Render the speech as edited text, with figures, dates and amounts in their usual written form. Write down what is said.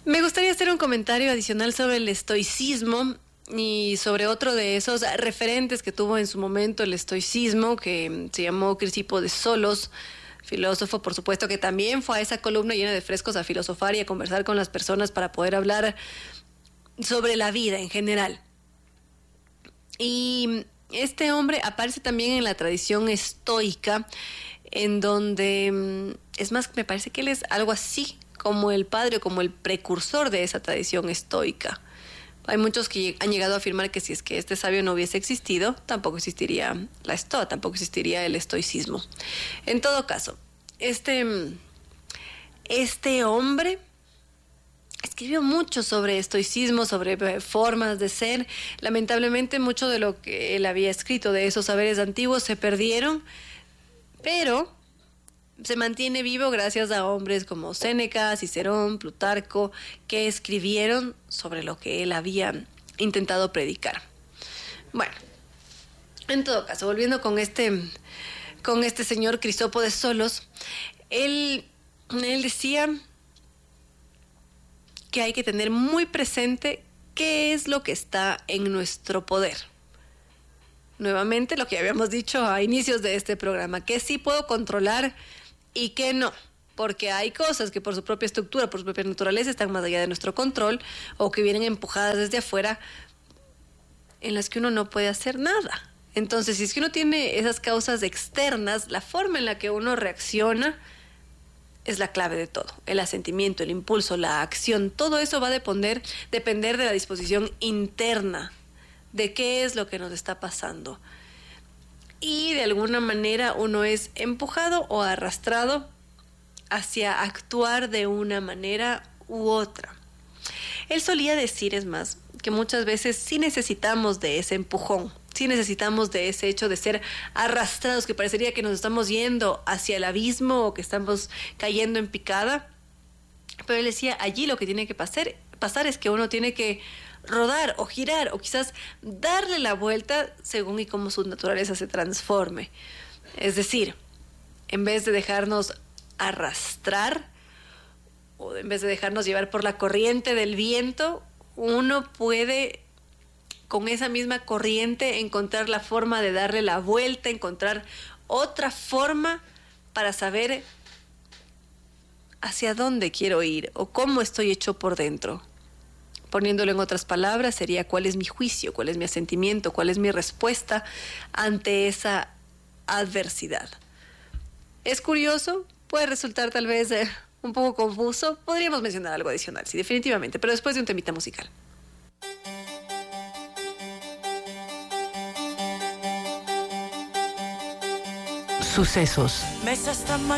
Me gustaría hacer un comentario adicional sobre el estoicismo y sobre otro de esos referentes que tuvo en su momento el estoicismo, que se llamó Crisipo de Solos, filósofo, por supuesto, que también fue a esa columna llena de frescos a filosofar y a conversar con las personas para poder hablar sobre la vida en general. Y este hombre aparece también en la tradición estoica, en donde, es más, me parece que él es algo así como el padre o como el precursor de esa tradición estoica. Hay muchos que han llegado a afirmar que si es que este sabio no hubiese existido, tampoco existiría la estoa, tampoco existiría el estoicismo. En todo caso, este hombre escribió mucho sobre estoicismo, sobre formas de ser. Lamentablemente, mucho de lo que él había escrito de esos saberes antiguos se perdieron, pero se mantiene vivo gracias a hombres como Séneca, Cicerón, Plutarco, que escribieron sobre lo que él había intentado predicar. Bueno, en todo caso, volviendo con este señor Crisipo de Solos, él decía que hay que tener muy presente qué es lo que está en nuestro poder. Nuevamente, lo que habíamos dicho a inicios de este programa, que sí puedo controlar y que no, porque hay cosas que por su propia estructura, por su propia naturaleza, están más allá de nuestro control o que vienen empujadas desde afuera, en las que uno no puede hacer nada. Entonces, si es que uno tiene esas causas externas, la forma en la que uno reacciona es la clave de todo. El asentimiento, el impulso, la acción, todo eso va a depender de la disposición interna, de qué es lo que nos está pasando. Y de alguna manera uno es empujado o arrastrado hacia actuar de una manera u otra. Él solía decir, es más, que muchas veces sí necesitamos de ese empujón, sí necesitamos de ese hecho de ser arrastrados, que parecería que nos estamos yendo hacia el abismo o que estamos cayendo en picada. Pero él decía, allí lo que tiene que pasar es que uno tiene que rodar o girar o quizás darle la vuelta según y cómo su naturaleza se transforme. Es decir, en vez de dejarnos arrastrar o en vez de dejarnos llevar por la corriente del viento, uno puede con esa misma corriente encontrar la forma de darle la vuelta, encontrar otra forma para saber hacia dónde quiero ir o cómo estoy hecho por dentro. Poniéndolo en otras palabras, sería cuál es mi juicio, cuál es mi asentimiento, cuál es mi respuesta ante esa adversidad. ¿Es curioso? Puede resultar tal vez un poco confuso. Podríamos mencionar algo adicional, sí, definitivamente, pero después de un temita musical. Sucesos.